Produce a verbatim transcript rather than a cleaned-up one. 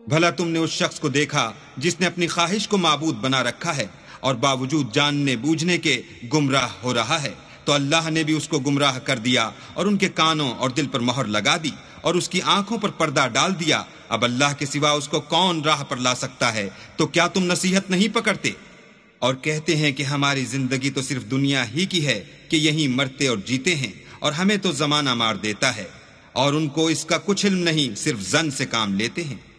भला तुमने उस शख्स को देखा जिसने अपनी ख्वाहिश को माबूद बना रखा है और बावजूद जानने बूझने के गुमराह हो रहा है, तो अल्लाह ने भी उसको गुमराह कर दिया और उनके कानों और दिल पर मोहर लगा दी और उसकी आंखों पर पर्दा डाल दिया। अब अल्लाह के सिवा उसको कौन राह पर ला सकता है? तो क्या तुम नसीहत नहीं पकड़ते? और कहते हैं कि हमारी जिंदगी तो सिर्फ दुनिया ही की है कि यहीं मरते और जीते हैं और हमें तो जमाना मार देता है, और उनको इसका कुछ इल्म नहीं, सिर्फ जन से काम लेते हैं।